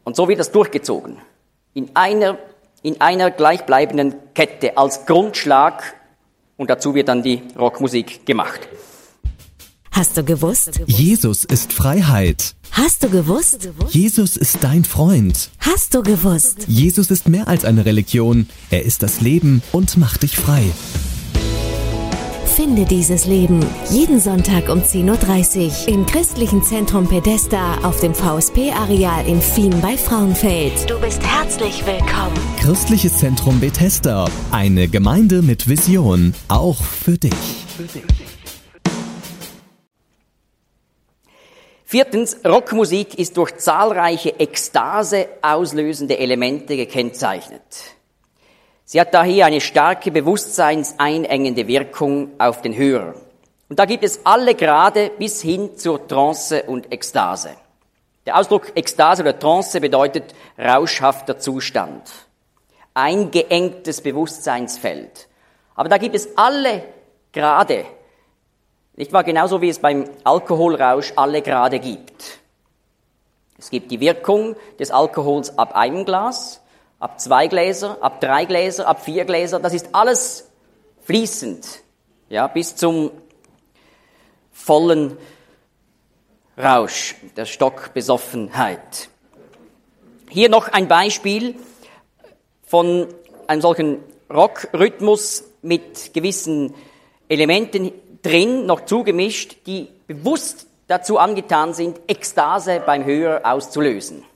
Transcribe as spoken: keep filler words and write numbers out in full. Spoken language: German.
Und so wird das durchgezogen. In einer, in einer gleichbleibenden Kette als Grundschlag. Und dazu wird dann die Rockmusik gemacht. Hast du gewusst? Jesus ist Freiheit. Hast du gewusst? Jesus ist dein Freund. Hast du gewusst? Jesus ist mehr als eine Religion. Er ist das Leben und macht dich frei. Finde dieses Leben jeden Sonntag um zehn Uhr dreißig im Christlichen Zentrum Bethesda auf dem V S P-Areal in Fien bei Frauenfeld. Du bist herzlich willkommen. Christliches Zentrum Bethesda. Eine Gemeinde mit Vision. Auch für dich. Für dich. Viertens, Rockmusik ist durch zahlreiche Ekstase auslösende Elemente gekennzeichnet. Sie hat daher eine starke bewusstseinseinengende Wirkung auf den Hörer. Und da gibt es alle Grade bis hin zur Trance und Ekstase. Der Ausdruck Ekstase oder Trance bedeutet rauschhafter Zustand, eingeengtes Bewusstseinsfeld. Aber da gibt es alle Grade, nicht wahr? Genauso wie es beim Alkoholrausch alle Grade gibt. Es gibt die Wirkung des Alkohols ab einem Glas, ab zwei Gläser, ab drei Gläser, ab vier Gläser. Das ist alles fließend, ja, bis zum vollen Rausch, der Stockbesoffenheit. Hier noch ein Beispiel von einem solchen Rockrhythmus mit gewissen Elementen drin, noch zugemischt, die bewusst dazu angetan sind, Ekstase beim Hörer auszulösen.